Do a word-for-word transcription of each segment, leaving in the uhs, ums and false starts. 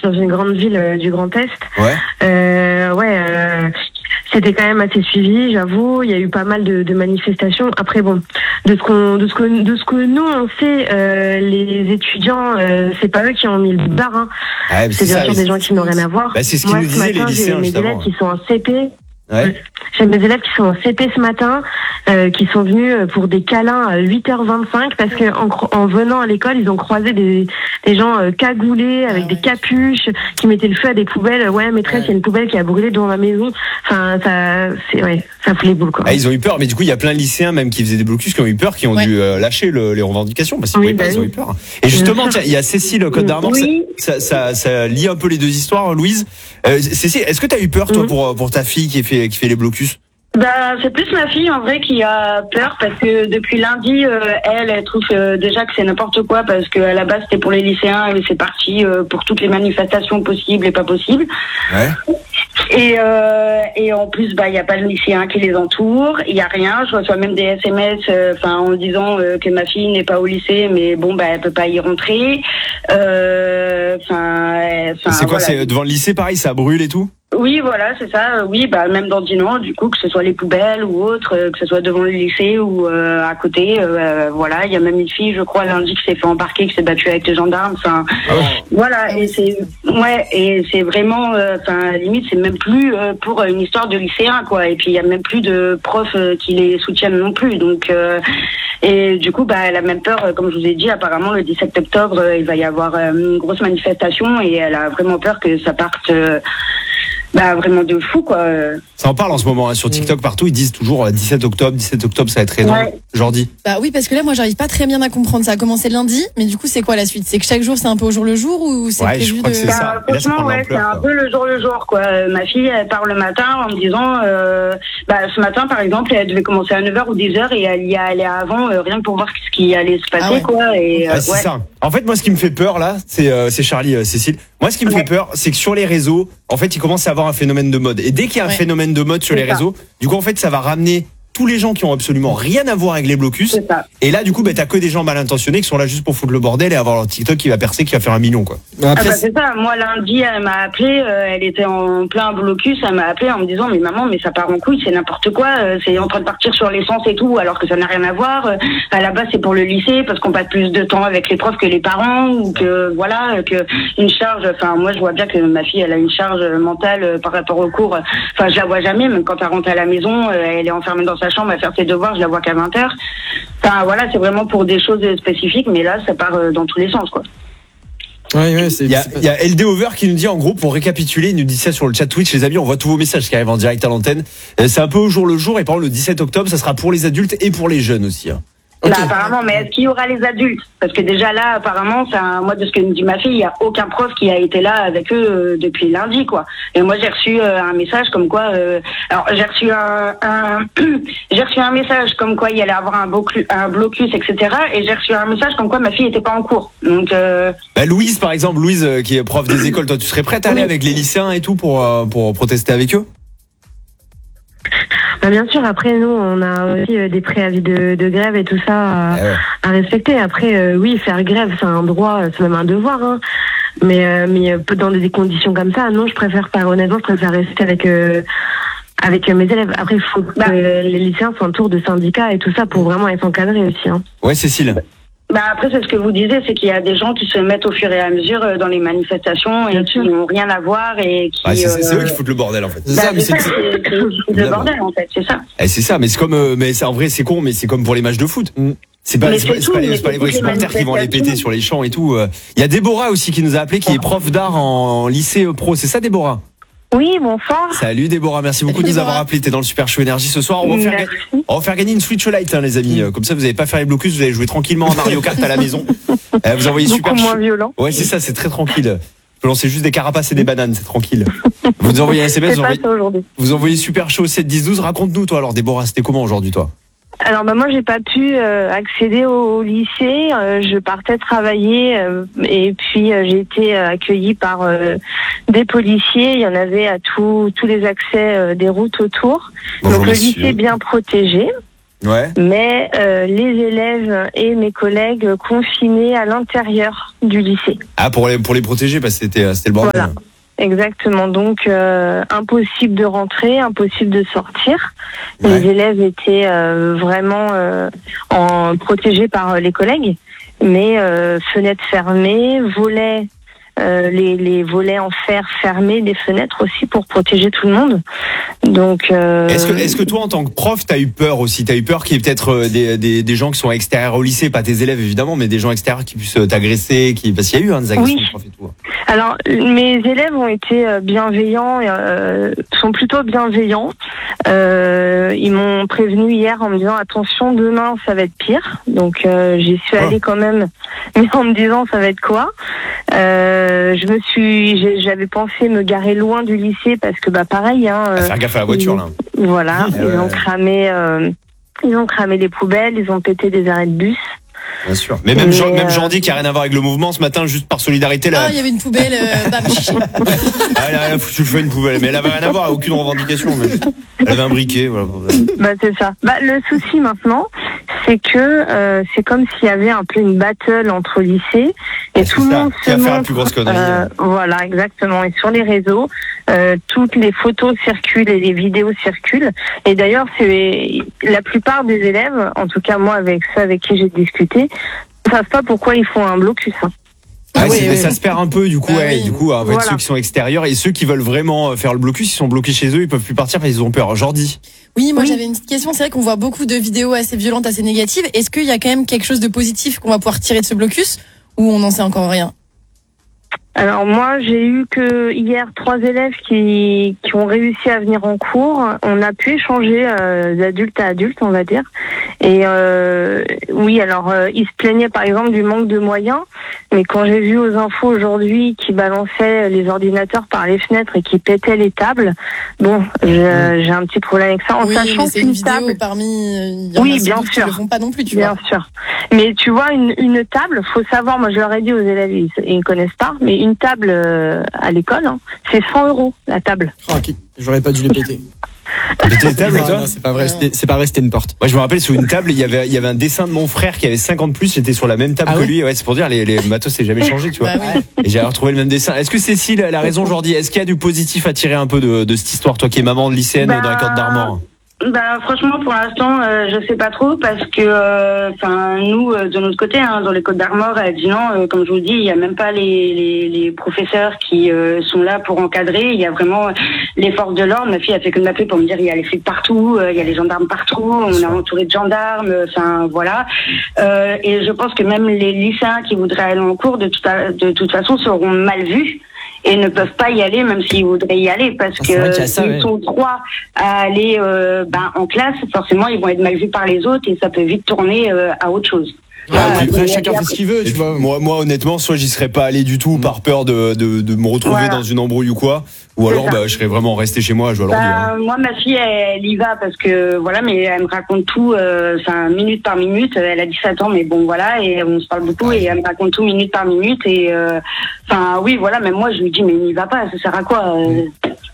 suis dans une grande ville euh, du Grand Est. Ouais. Euh, ouais. Euh, C'était quand même assez suivi, j'avoue. Il y a eu pas mal de, de manifestations. Après, bon, de ce qu'on, de ce que, de ce que nous on sait, euh, les étudiants, euh, c'est pas eux qui ont mis le bar. Hein. Ouais, c'est, c'est bien sûr des gens qui n'ont rien à voir. Bah, c'est ce qu'ils Moi, nous ce disaient matin, les lycéens j'ai mes justement. élèves qui sont en C P. Ouais. J'ai mes élèves qui sont en C P ce matin, euh, qui sont venus pour des câlins à huit heures vingt-cinq parce que en, en venant à l'école, ils ont croisé des, des gens euh, cagoulés avec ah ouais. des capuches qui mettaient le feu à des poubelles. Ouais, maîtresse, il ouais. y a une poubelle qui a brûlé devant ma maison. Enfin, ça, c'est ouais, ça fout les boules quoi. Ah, ils ont eu peur, mais du coup, il y a plein de lycéens même qui faisaient des blocus, qui ont eu peur, qui ont ouais. dû euh, lâcher le, les revendications parce qu'ils oui, bah pas, oui. ils ont eu peur. Et justement, tiens, il y a Cécile Côte d'Armor, oui. ça, ça, ça, ça lie un peu les deux histoires, Louise. Euh, Cécile, est-ce que tu as eu peur toi mmh. pour pour ta fille qui fait qui fait les blocus? Bah, c'est plus ma fille en vrai qui a peur parce que depuis lundi, euh, elle, elle trouve euh, déjà que c'est n'importe quoi parce que à la base c'était pour les lycéens et c'est parti euh, pour toutes les manifestations possibles et pas possibles. Ouais. Et euh, et en plus bah il y a pas de lycéens qui les entourent, il y a rien. Je reçois même des S M S, enfin euh, en disant euh, que ma fille n'est pas au lycée, mais bon bah elle peut pas y rentrer. Enfin. Euh, c'est quoi, voilà. C'est devant le lycée pareil, ça brûle et tout? Oui, voilà, c'est ça. Oui, bah même dans Dinan, du coup, que ce soit les poubelles ou autre, euh, que ce soit devant le lycée ou euh, à côté. Euh, voilà, il y a même une fille, je crois, lundi, qui s'est fait embarquer, qui s'est battue avec les gendarmes. Enfin, oh. voilà, et c'est ouais, et c'est vraiment, enfin, euh, limite, c'est même plus euh, pour une histoire de lycéen, quoi. Et puis il y a même plus de profs euh, qui les soutiennent non plus. Donc, euh, et du coup, bah, elle a même peur, euh, comme je vous ai dit, apparemment le dix-sept octobre, euh, il va y avoir euh, une grosse manifestation et elle a vraiment peur que ça parte. Euh, Bah vraiment de fou quoi. Ça en parle en ce moment hein, sur TikTok partout, ils disent toujours dix-sept octobre, dix-sept octobre ça va être énorme. Ouais. Jordi. Bah oui parce que là moi j'arrive pas très bien à comprendre, ça a commencé lundi, mais du coup c'est quoi la suite? C'est que chaque jour c'est un peu au jour le jour ou c'est ouais, prévu je crois de... que c'est ça. Bah, franchement ouais, c'est un peu le jour le jour quoi. Euh, ma fille elle part le matin en me disant euh, bah ce matin par exemple elle devait commencer à neuf heures ou dix heures et elle y allait avant euh, rien que pour voir ce qui allait se passer ah ouais. quoi et ah, euh, c'est ouais. ça. En fait moi ce qui me fait peur là, c'est euh, c'est Charlie euh, Cécile. Moi ce qui me ouais. fait peur, c'est que sur les réseaux, en fait, il commence à avoir un phénomène de mode. Et dès qu'il y a un ouais. phénomène de mode sur c'est les ça. réseaux, du coup, en fait, ça va ramener tous les gens qui ont absolument rien à voir avec les blocus. Et là, du coup, bah, t'as que des gens mal intentionnés qui sont là juste pour foutre le bordel et avoir leur TikTok qui va percer, qui va faire un million, quoi. Après, ah bah c'est ça. Moi, lundi, elle m'a appelé, euh, elle était en plein blocus, elle m'a appelé en me disant, mais maman, mais ça part en couille, c'est n'importe quoi, euh, c'est en train de partir sur l'essence et tout, alors que ça n'a rien à voir. Euh, à la base, c'est pour le lycée, parce qu'on passe plus de temps avec les profs que les parents, ou que, voilà, que une charge, enfin, moi, je vois bien que ma fille, elle a une charge mentale euh, par rapport au cours. Enfin, je la vois jamais, même quand elle rentre à la maison, euh, elle est enfermée dans sa chambre à faire ses devoirs, je la vois qu'à vingt heures. Enfin, voilà, c'est vraiment pour des choses spécifiques, mais là, ça part euh, dans tous les sens, quoi. Ouais, ouais, c'est, il y a, il y a L D Over qui nous dit, en gros, pour récapituler, il nous dit ça sur le chat Twitch, les amis, on voit tous vos messages qui arrivent en direct à l'antenne. C'est un peu au jour le jour, et par exemple, le dix-sept octobre, ça sera pour les adultes et pour les jeunes aussi, hein. Okay. Là, apparemment, mais est-ce qu'il y aura les adultes? Parce que déjà là, apparemment, c'est un, moi de ce que me dit ma fille, il y a aucun prof qui a été là avec eux euh, depuis lundi, quoi. Et moi, j'ai reçu euh, un message comme quoi, euh, alors j'ai reçu un, un j'ai reçu un message comme quoi il y allait avoir un, blocus, un blocus, et cetera. Et j'ai reçu un message comme quoi ma fille était pas en cours. Donc, euh... bah, Louise, par exemple, Louise euh, qui est prof des écoles, toi, tu serais prête à aller oui. avec les lycéens et tout pour euh, pour protester avec eux? Bah bien sûr, après nous on a aussi euh, des préavis de, de grève et tout ça à, ouais. à respecter. Après euh, oui, faire grève c'est un droit, c'est même un devoir, hein. Mais euh, mais dans des conditions comme ça, non, je préfère pas. Honnêtement, je préfère rester avec euh, avec mes élèves. Après, il faut bah, que les lycéens s'entourent de syndicats et tout ça pour vraiment être encadrés aussi, hein. Ouais, Cécile. Bah après c'est ce que vous disiez, c'est qu'il y a des gens qui se mettent au fur et à mesure dans les manifestations et qui n'ont rien à voir et qui. Ah, c'est, c'est, c'est eux qui foutent le bordel en fait. C'est bah, ça, mais c'est, c'est, c'est, c'est, c'est le bordel en fait, c'est ça. Eh, c'est ça, mais c'est comme, euh, mais c'est en vrai c'est con, mais c'est comme pour les matchs de foot. Mm. C'est pas, c'est, c'est, pas, tout, c'est, pas, les, c'est pas les vrais supporters qui vont les péter sur les champs et tout. Il y a Déborah aussi qui nous a appelé, qui est prof d'art en lycée pro. C'est ça, Déborah? Oui, bonsoir. Salut Déborah, merci beaucoup Salut, de nous avoir appelé. T'es dans le Super Show Énergie ce soir. On va, faire, on va faire gagner une Switch Lite, hein, les amis. Mmh. Comme ça, vous n'allez pas faire les blocus, vous allez jouer tranquillement à Mario Kart à la maison. Euh, vous envoyez Beaucoup super. moins violent. Ouais, c'est ça, c'est très tranquille. Vous lancez juste des carapaces et des bananes, c'est tranquille. Vous nous envoyez un S M S, vous envoyez, vous envoyez Super Show sept dix douze. Raconte-nous, toi, alors, Déborah, c'était comment aujourd'hui, toi? Alors bah moi j'ai pas pu euh, accéder au, au lycée, euh, je partais travailler euh, et puis euh, j'ai été accueillie par euh, des policiers, il y en avait à tous tous les accès euh, des routes autour. Bon, donc le lycée est bien protégé. Ouais. mais euh, les élèves et mes collègues confinés à l'intérieur du lycée. Ah, pour les, pour les protéger, parce que c'était, c'était le bordel. Voilà. Exactement, donc euh, impossible de rentrer, impossible de sortir. Ouais. Les élèves étaient euh, vraiment euh, en, protégés par les collègues, mais euh, fenêtres fermées, volets, euh, les, les volets en fer fermés, des fenêtres aussi pour protéger tout le monde. Donc, euh... est-ce que, est-ce que toi, en tant que prof, t'as eu peur aussi? T'as eu peur qu'il y ait peut-être des, des, des gens qui sont extérieurs au lycée, pas tes élèves évidemment, mais des gens extérieurs qui puissent t'agresser, qui, parce qu'il y a eu hein, des agressions oui. de profs et tout. Alors, mes élèves ont été bienveillants, euh, sont plutôt bienveillants. Euh, ils m'ont prévenu hier en me disant attention, demain ça va être pire. Donc euh, j'y suis allée quand même, mais en me disant ça va être quoi. Euh, je me suis, j'avais pensé me garer loin du lycée parce que bah pareil. Hein, à faire gaffe à la voiture là. Voilà, ils ouais. ont cramé, euh, ils ont cramé les poubelles, ils ont pété des arrêts de bus. Bien sûr. Mais même, mais Jean, même euh... Jean dit qu'il n'y a rien à voir avec le mouvement ce matin, juste par solidarité là. Ah, il y avait une poubelle, euh, bam. Ah, elle a foutu le feu à une poubelle, mais elle avait rien à voir, aucune revendication. Mais elle avait un briquet, voilà. Bah c'est ça. Bah le souci maintenant, c'est que euh, c'est comme s'il y avait un peu une battle entre lycées et ah, tout le monde qui se va faire montre. la plus grosse connerie. Euh, voilà, exactement. Et sur les réseaux, euh, toutes les photos circulent et les vidéos circulent. Et d'ailleurs, c'est la plupart des élèves, en tout cas moi avec ceux avec qui j'ai discuté, ne savent pas pourquoi ils font un blocus. Hein. Ah, Ah oui, oui, mais oui. ça se perd un peu du coup, Bah ouais, oui. du coup, en fait, Voilà. ceux qui sont extérieurs et ceux qui veulent vraiment faire le blocus, ils sont bloqués chez eux, ils peuvent plus partir parce qu'ils ont peur. Jordi. Oui, moi Oui. j'avais une petite question. C'est vrai qu'on voit beaucoup de vidéos assez violentes, assez négatives. Est-ce qu'il y a quand même quelque chose de positif qu'on va pouvoir tirer de ce blocus ou on n'en sait encore rien? Alors moi, j'ai eu que hier trois élèves qui, qui ont réussi à venir en cours. On a pu échanger euh, d'adulte à adulte, on va dire. Et euh, oui, alors euh, ils se plaignaient par exemple du manque de moyens, mais quand j'ai vu aux infos aujourd'hui qu'ils balançaient les ordinateurs par les fenêtres et qu'ils pétaient les tables, bon, je- j'ai un petit problème avec ça. En Oui, sachant mais c'est qu'une une vidéo table, parmi. Il y en Oui, a sans bien doute qui sûr. le font pas non plus, tu bien vois. sûr. Mais tu vois, une, une table, faut savoir, moi je leur ai dit aux élèves, ils, ils ne connaissent pas, mais une table euh, à l'école, hein, c'est cent euros la table. Oh, ok. J'aurais pas dû les péter. Péter les tables, Non, toi non, c'est pas vrai, c'était, c'est pas vrai, c'était une porte. Moi, je me rappelle, sur une table, il y avait, il y avait un dessin de mon frère qui avait cinquante plus, j'étais sur la même table Ah que ouais lui. Ouais, c'est pour dire, les, les matos, c'est jamais changé, tu vois. Bah oui. Et j'ai retrouvé le même dessin. Est-ce que Cécile, elle a raison, Jordi? Est-ce qu'il y a du positif à tirer un peu de, de cette histoire, toi qui es maman de lycéenne Bah, dans la Côte d'Armor? Bah franchement pour l'instant euh, je sais pas trop parce que enfin euh, nous euh, de notre côté hein, dans les Côtes d'Armor à Dinan euh, comme je vous dis il y a même pas les les, les professeurs qui euh, sont là pour encadrer, il y a vraiment les forces de l'ordre. Ma fille a fait que de m'appeler pour me dire il y a les flics partout, euh, il y a les gendarmes partout, on est entouré de gendarmes, enfin voilà. Euh, et je pense que même les lycéens qui voudraient aller en cours de toute de toute façon seront mal vus et ne peuvent pas y aller même s'ils voudraient y aller parce Ah, c'est vrai qu'il y que a ça, ils ouais. sont trois à aller euh, ben, en classe, forcément ils vont être mal vus par les autres et ça peut vite tourner euh, à autre chose. Ah, Voilà. après, Et- chacun et fait ce qu'il veut, Et tu puis, vois. moi, moi, honnêtement, soit j'y serais pas allé du tout par peur de, de, de me retrouver Voilà. dans une embrouille ou quoi, ou C'est alors, ça. bah, je serais vraiment resté chez moi à jouer à l'ordi. hein. Bah, moi, ma fille, elle, elle y va parce que voilà, mais elle me raconte tout, euh, enfin minute par minute. Elle a dix-sept ans, mais bon voilà, et on se parle beaucoup Ouais. et elle me raconte tout minute par minute. Et euh, enfin oui, voilà, même moi, je lui dis mais n'y va pas, ça sert à quoi euh,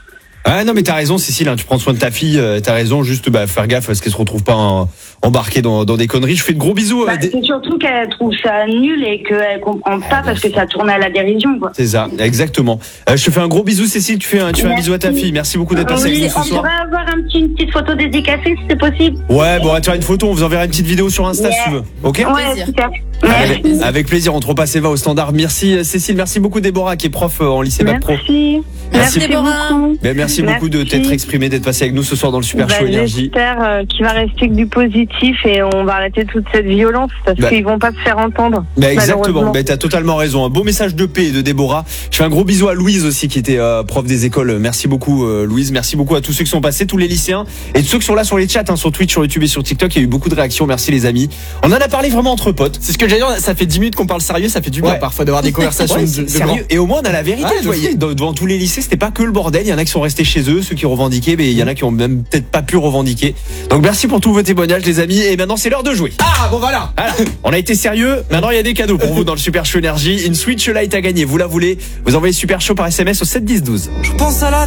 Ah non mais t'as raison Cécile, hein, tu prends soin de ta fille, euh, t'as raison, juste bah, faire gaffe à ce qu'elle se retrouve pas en- embarquée dans, dans des conneries. Je fais de gros bisous. bah, euh, des- c'est surtout qu'elle trouve ça nul et qu'elle comprend pas parce que ça tourne à la dérision, quoi. C'est ça, exactement. Euh, je te fais un gros bisou Cécile, tu fais un, tu fais un bisou à ta fille. Merci beaucoup d'être passée avec Oui, nous ce on soir. pourrait avoir un petit, une petite photo dédicacée si c'est possible. Ouais, bon, on va te faire une photo, on vous enverra une petite vidéo sur Insta si tu veux. Ok Ouais, plaisir. super. Merci. avec, avec plaisir, on te repasse Eva au standard. Merci euh, Cécile, merci beaucoup Déborah qui est prof euh, en lycée Bac Pro. Merci. Merci, Déborah. beaucoup. Ben, merci, beaucoup de Merci. t'être exprimé, d'être passé avec nous ce soir dans le Super Bah, Show Énergie. j'espère euh, qu'il va rester que du positif et on va arrêter toute cette violence parce Bah. qu'ils vont pas se faire entendre. Ben exactement, malheureusement. ben t'as totalement raison. Un beau message de paix de Déborah. Je fais un gros bisou à Louise aussi qui était euh, prof des écoles. Merci beaucoup euh, Louise, merci beaucoup à tous ceux qui sont passés, tous les lycéens et tous ceux qui sont là sur les chats, hein, sur Twitch, sur YouTube et sur TikTok. Il y a eu beaucoup de réactions, merci les amis. On en a parlé vraiment entre potes. C'est ce que j'allais dire, ça fait dix minutes qu'on parle sérieux, ça fait du bien Ouais. parfois d'avoir des conversations Ouais, de, c'est de sérieux. grands. Et au moins on a la vérité. Ouais, tu de voyais, fou. dans- devant tous les lycées, c'était pas que le bordel. Il y en a qui sont restés chez eux, ceux qui revendiquaient, mais il y en a qui ont même peut-être pas pu revendiquer. Donc merci pour tous vos témoignages les amis. Et maintenant c'est l'heure de jouer. Ah, bon voilà. Voilà. On a été sérieux. Maintenant, il y a des cadeaux pour vous dans le Super Show Énergie. Une Switch Lite à gagner. Vous la voulez? Vous envoyez Super Show par S M S au sept dix douze. Je pense à la